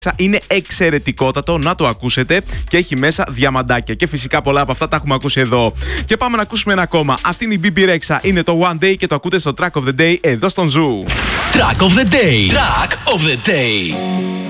είναι εξαιρετικότατο, να το ακούσετε και έχει μέσα διαμαντάκια. Και φυσικά πολλά από αυτά τα έχουμε ακούσει εδώ. Και πάμε να ακούσουμε ένα ακόμα. Αυτή είναι η BB Rexha, είναι το One Day και το ακούτε στο Track of the Day εδώ στον Zoo. Track of the Day. Track of the Day.